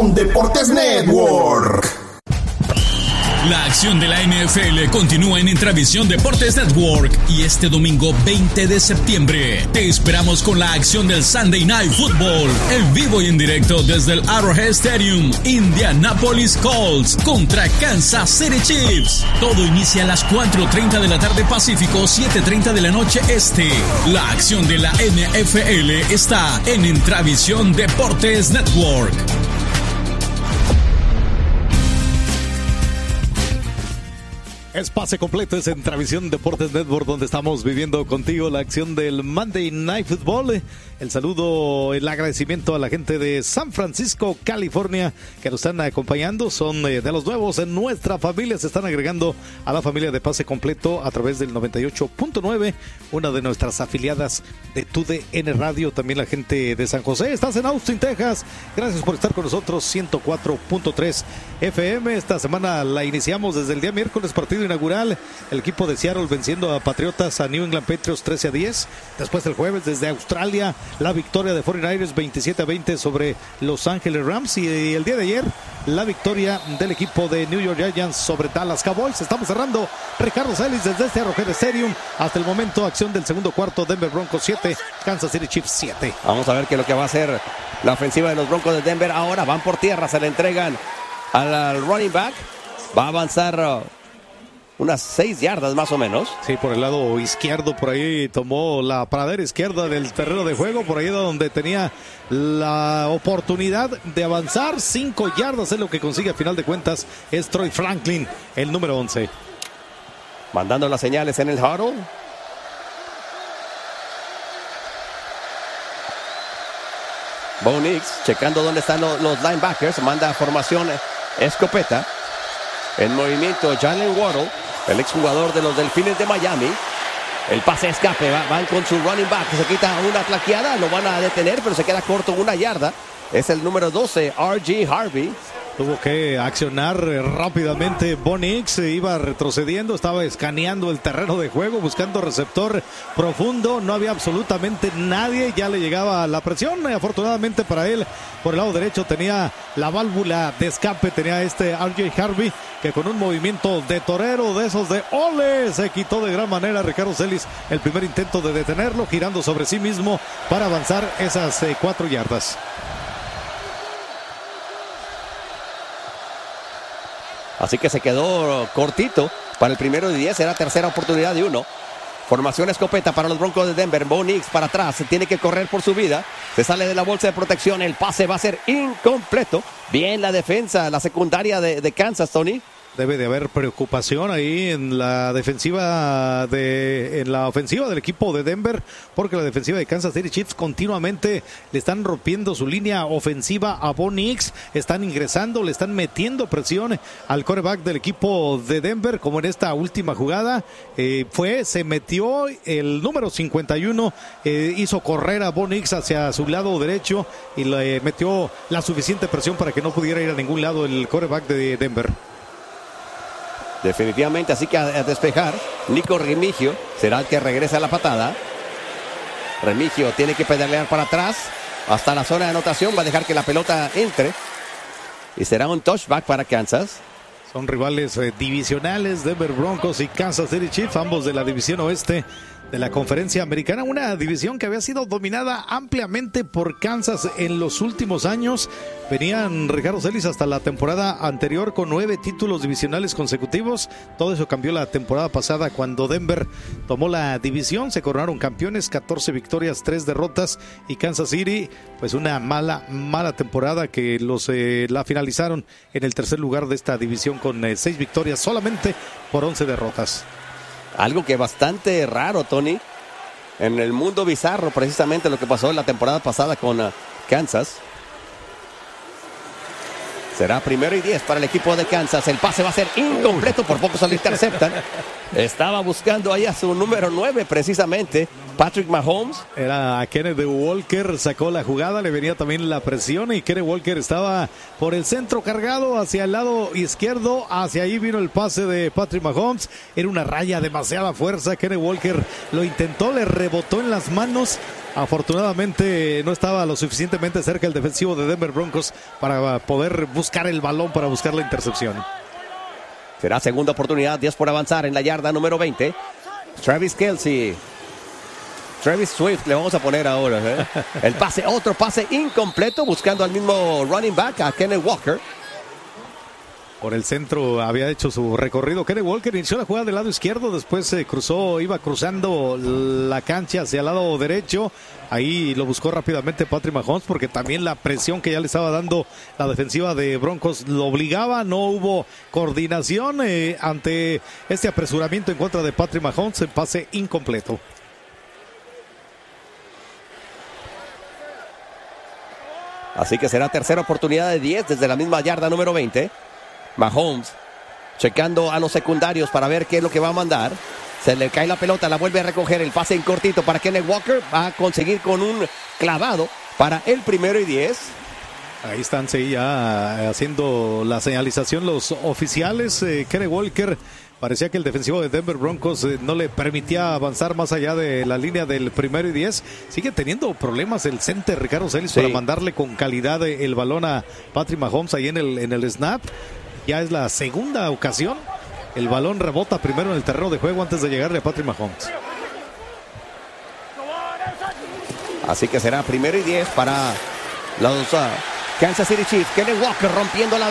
Univisión Deportes Network. La acción de la NFL continúa en Intravisión Deportes Network y este domingo 20 de septiembre te esperamos con la acción del Sunday Night Football, en vivo y en directo desde el Arrowhead Stadium. Indianapolis Colts contra Kansas City Chiefs. Todo inicia a las 4:30 de la tarde Pacífico, 7:30 de la noche Este. La acción de la NFL está en Intravisión Deportes Network. Es pase completo, es en Intravisión Deportes Network, donde estamos viviendo contigo la acción del Monday Night Football. El saludo, el agradecimiento a la gente de San Francisco, California, que nos están acompañando. Son de los nuevos en nuestra familia, se están agregando a la familia de pase completo a través del 98.9, una de nuestras afiliadas de TUDN Radio. También la gente de San José. Estás en Austin, Texas. Gracias por estar con nosotros. 104.3 FM. Esta semana la iniciamos desde el día miércoles, partido inaugural. El equipo de Seattle venciendo a Patriotas, a New England Patriots 13-10. Después el jueves desde Australia, la victoria de 49ers 27-20 sobre Los Ángeles Rams. Y el día de ayer, la victoria del equipo de New York Giants sobre Dallas Cowboys. Estamos cerrando Ricardo Celis desde este Arrowhead Stadium. Hasta el momento, acción del segundo cuarto. Denver Broncos 7, Kansas City Chiefs 7. Vamos a ver qué es lo que va a hacer la ofensiva de los Broncos de Denver. Ahora van por tierra, se le entregan al running back. Va a avanzar unas 6 yardas más o menos. Sí, por el lado izquierdo, por ahí tomó la pradera izquierda del terreno de juego, por ahí donde tenía la oportunidad de avanzar. 5 yardas es lo que consigue a final de cuentas. Es Troy Franklin, el número 11. Mandando las señales en el huddle. Bo Nix checando dónde están los linebackers. Manda formación escopeta. En movimiento Jalen Waddle, el exjugador de los Delfines de Miami. El pase escape, van con su running back, se quita una claqueada, lo van a detener, pero se queda corto 1 yarda. Es el número 12, R.G. Harvey. Tuvo que accionar rápidamente. Bo Nix iba retrocediendo, estaba escaneando el terreno de juego, buscando receptor profundo. No había absolutamente nadie, ya le llegaba la presión. Afortunadamente para él, por el lado derecho tenía la válvula de escape, tenía R.J. Harvey, que con un movimiento de torero, de esos de ole, se quitó de gran manera Ricardo Celis el primer intento de detenerlo, girando sobre sí mismo para avanzar esas 4 yardas. Así que se quedó cortito para el primero de 10. Era tercera oportunidad de 1. Formación escopeta para los Broncos de Denver. Bo Nix para atrás. Se tiene que correr por su vida. Se sale de la bolsa de protección. El pase va a ser incompleto. Bien la defensa, la secundaria de Kansas, Tony. Debe de haber preocupación ahí en la defensiva en la ofensiva del equipo de Denver, porque la defensiva de Kansas City Chiefs continuamente le están rompiendo su línea ofensiva a Bo Nix, están ingresando, le están metiendo presión al quarterback del equipo de Denver, como en esta última jugada. Se metió el número 51, hizo correr a Bo Nix hacia su lado derecho y le metió la suficiente presión para que no pudiera ir a ningún lado el quarterback de Denver. Definitivamente, así que a despejar. Nico Remigio será el que regresa a la patada. Remigio tiene que pedalear para atrás hasta la zona de anotación. Va a dejar que la pelota entre y será un touchback para Kansas. Son rivales divisionales, Denver Broncos y Kansas City Chiefs, ambos de la división oeste de la Conferencia Americana, una división que había sido dominada ampliamente por Kansas en los últimos años. Venían, Ricardo Celis, hasta la temporada anterior con 9 títulos divisionales consecutivos. Todo eso cambió la temporada pasada cuando Denver tomó la división. Se coronaron campeones, 14 victorias, 3 derrotas. Y Kansas City, pues una mala temporada que la finalizaron en el tercer lugar de esta división con 6 victorias solamente por 11 derrotas. Algo que bastante raro, Tony, en el mundo bizarro, precisamente lo que pasó en la temporada pasada con Kansas. Será 1st y 10 para el equipo de Kansas. El pase va a ser incompleto, por poco se lo interceptan. Estaba buscando ahí a su número 9 precisamente Patrick Mahomes. Era Kenneth Walker, sacó la jugada, le venía también la presión y Kenneth Walker estaba por el centro cargado hacia el lado izquierdo, hacia ahí vino el pase de Patrick Mahomes, era una raya, demasiada fuerza, Kenneth Walker lo intentó, le rebotó en las manos, afortunadamente no estaba lo suficientemente cerca el defensivo de Denver Broncos para poder buscar el balón, para buscar la intercepción. Será segunda oportunidad, 10 por avanzar en la yarda número 20. Travis Kelce. Travis Swift le vamos a poner ahora. El pase, otro pase incompleto, buscando al mismo running back, a Kenneth Walker. Por el centro había hecho su recorrido. Kenneth Walker inició la jugada del lado izquierdo, después iba cruzando la cancha hacia el lado derecho. Ahí lo buscó rápidamente Patrick Mahomes porque también la presión que ya le estaba dando la defensiva de Broncos lo obligaba. No hubo coordinación ante este apresuramiento en contra de Patrick Mahomes. El pase incompleto. Así que será tercera oportunidad de 10 desde la misma yarda número 20. Mahomes checando a los secundarios para ver qué es lo que va a mandar. Se le cae la pelota, la vuelve a recoger. El pase en cortito para Kenneth Walker. Va a conseguir con un clavado para el 1st y 10. Ahí están ya haciendo la señalización los oficiales. Kenneth Walker, parecía que el defensivo de Denver Broncos no le permitía avanzar más allá de la línea del 1st y 10. Sigue teniendo problemas el center Ricardo Celis para mandarle con calidad el balón a Patrick Mahomes ahí en el snap. Ya es la segunda ocasión. El balón rebota primero en el terreno de juego antes de llegarle a Patrick Mahomes. Así que será 1st y 10 para los Kansas City Chiefs. Kenneth Walker rompiendo la